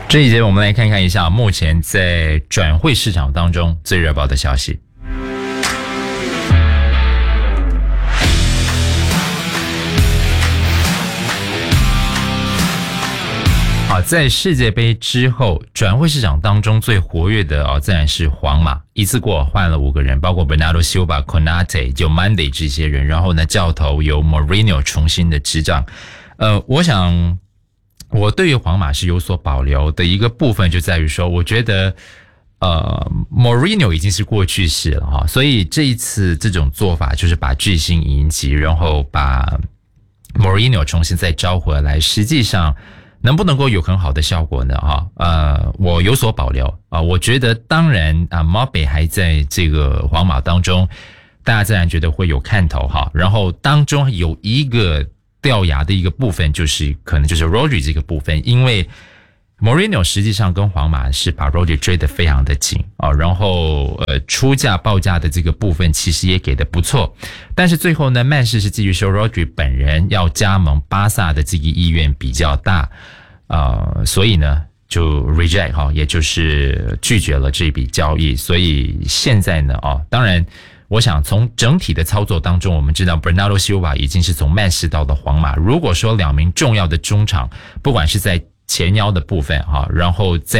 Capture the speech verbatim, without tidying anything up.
这一节我们来看看一下目前在转会市场当中最热爆的消息。好，在世界杯之后，转会市场当中最活跃的哦，自然是皇马，一次过换了五个人，包括 Bernardo Silva、Konate、Diomande 这些人，然后呢，教头由 Mourinho 重新的执掌。呃，我想。我对于皇马是有所保留的一个部分就在于说，我觉得呃 Mourinho 已经是过去式了哈，所以这一次这种做法就是把巨星引集，然后把 Mourinho 重新再招回来，实际上能不能够有很好的效果呢哈？呃，我有所保留啊、呃，我觉得当然啊 Mbappe 还在这个皇马当中，大家自然觉得会有看头哈，然后当中有一个掉牙的一个部分就是可能就是 Rodri 这个部分，因为 Mourinho 实际上跟皇马是把 Rodri 追得非常的紧啊，然后呃出价报价的这个部分其实也给的不错，但是最后呢，曼市是基于说 Rodri 本人要加盟巴萨的这个意愿比较大啊、呃，所以呢就 reject 哈，也就是拒绝了这笔交易，所以现在呢哦，当然。我想从整体的操作当中，我们知道 Bernardo Silva 已经是从曼市到了皇马。如果说两名重要的中场，不管是在前腰的部分哈，然后在